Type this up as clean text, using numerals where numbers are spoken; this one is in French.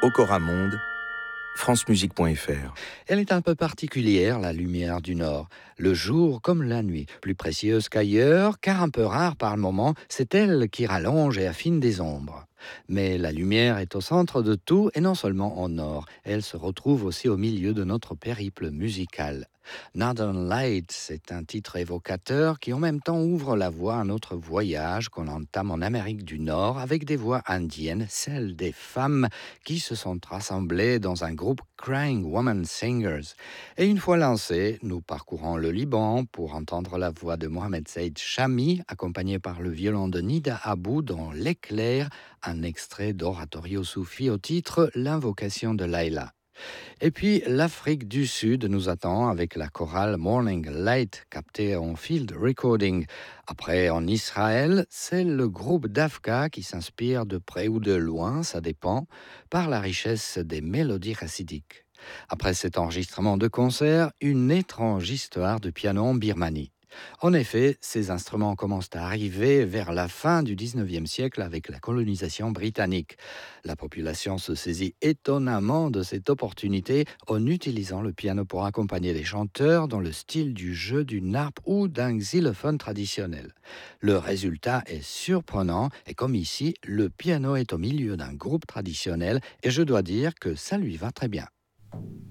Ocoramonde, francemusique.fr. Elle est un peu particulière, la lumière du Nord. Le jour comme la nuit, plus précieuse qu'ailleurs, car un peu rare par le moment, c'est elle qui rallonge et affine des ombres. Mais la lumière est au centre de tout et non seulement au Nord. Elle se retrouve aussi au milieu de notre périple musical. Northern Lights, c'est un titre évocateur qui en même temps ouvre la voie à notre voyage qu'on entame en Amérique du Nord avec des voix indiennes, celles des femmes qui se sont rassemblées dans un groupe Crying Woman Singers. Et une fois lancés, nous parcourons le Liban pour entendre la voix de Mohamed Saïd Chami, accompagné par le violon de Nida Abou dans L'éclair, un extrait d'Oratorio Soufi au titre L'invocation de Laïla. Et puis l'Afrique du Sud nous attend avec la chorale Morning Light captée en field recording. Après en Israël, c'est le groupe Dafka qui s'inspire de près ou de loin, ça dépend, par la richesse des mélodies chassidiques. Après cet enregistrement de concert, une étrange histoire de piano en Birmanie. En effet, ces instruments commencent à arriver vers la fin du 19e siècle avec la colonisation britannique. La population se saisit étonnamment de cette opportunité en utilisant le piano pour accompagner les chanteurs dans le style du jeu d'une harpe ou d'un xylophone traditionnel. Le résultat est surprenant et comme ici, le piano est au milieu d'un groupe traditionnel et je dois dire que ça lui va très bien.